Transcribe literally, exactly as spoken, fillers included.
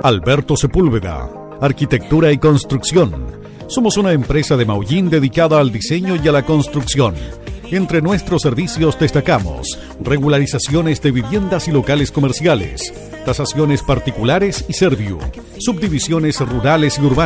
Alberto Sepúlveda, Arquitectura y Construcción. Somos una empresa de Maullín dedicada al diseño y a la construcción. Entre nuestros servicios destacamos regularizaciones de viviendas y locales comerciales, tasaciones particulares y Serviu, subdivisiones rurales y urbanas,